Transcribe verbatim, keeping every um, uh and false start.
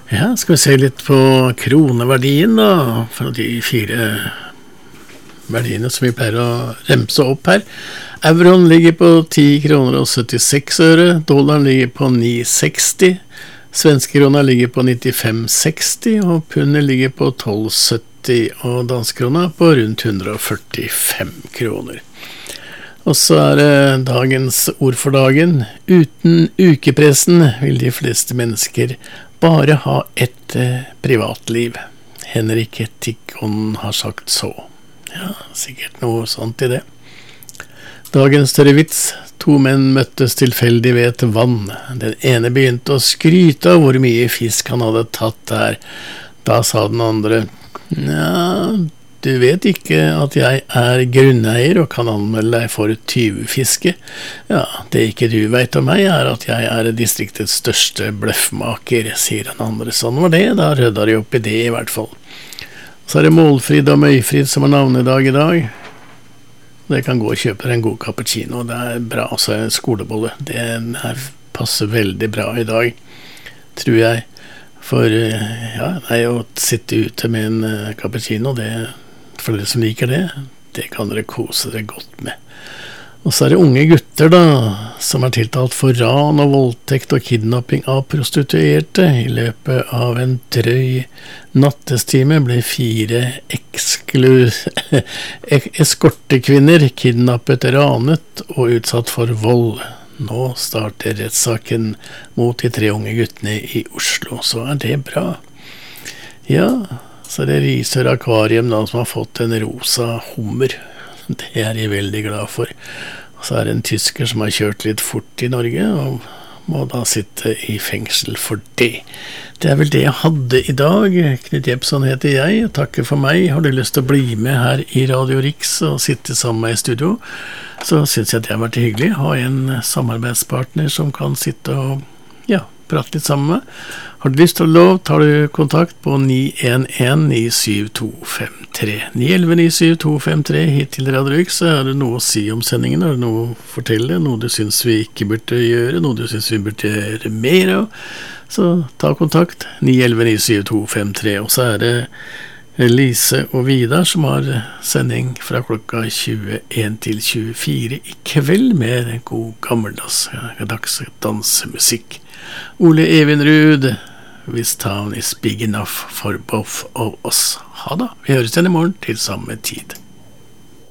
Ja, skal vi se litt på kroneverdien da, for de fire verdiene som vi pleier å remse opp her. Euroen ligger på ti kroner og syttiseks øre, dollaren ligger på ni seksti, svenske krona ligger på nittifem seksti, og pundet ligger på tolv sytti, og dansk krona på rundt hundre og førtifem kroner. Og så er det dagens ord for dagen. Uten ukepressen vil de fleste mennesker bare ha et eh, privatliv. Henrik Tikkon har sagt så. Ja, sikkert noe sånt i det. Dagens større vits. To menn møttes tilfeldig ved et vann. Den ene begynte å skryte av hvor mye fisk han hadde tatt der. Da sa den andre, ja, du vet ikke at jeg er grunneier og kan anmelde deg for tyvefiske. Ja, det ikke du vet om meg er at jeg er distriktets største bløffmaker, sier den andre. Sånn var det, da rødder de opp i det i hvert fall. Så er det Målfrid og Møyfrid som har navnedag i dag. Det kan gå og kjøpe en god cappuccino, det er bra, altså en skolebolle. Det her passer veldig bra i dag, tror jeg. For ja, nei, å sitte ute med en cappuccino, det, for dere som liker det, det kan dere kose dere godt med. Og så er det unge gutter da, som er tiltalt for ran og voldtekt og kidnapping av prostituerte. I løpet av en drøy nattestime ble fire eksklus eskortekvinner kidnappet, ranet og utsatt for vold. Nå starter rettssaken mot de tre unge guttene i Oslo, så er det bra. Ja, så er det Risør Akvarium da, som har fått en rosa hummer. Det er jeg veldig glad for. Og så er det en tysker som har kjørt litt fort i Norge, og må da sitte i fengsel for det. Det er vel det jeg hadde i dag. Knut Jepson heter jeg, og takker for meg. Har du lyst til å bli med her i Radio Riks og sitte sammen med i studio, så synes jeg det har vært hyggelig. Ha en samarbeidspartner som kan sitte og ja, prate litt sammen med. Har du lyst til å lov, tar du kontakt på ni en en ni syv to fem tre. ni elleve ni syv to fem tre hit til Radio Riks. Så er det noe å si om sendingen, er det noe å fortelle, noe du synes vi ikke burde gjøre, noe du synes vi burde gjøre mer av. Så ta kontakt, ni elleve ni syv to fem tre, og så er det Lise og Vidar som har sending fra klokka tjueen til tjuefire i kveld med god gammeldags dagsdansemusikk. Ole Evinrud, This town is big enough for both of us. Ha da, vi høres igjen i morgen til samme tid.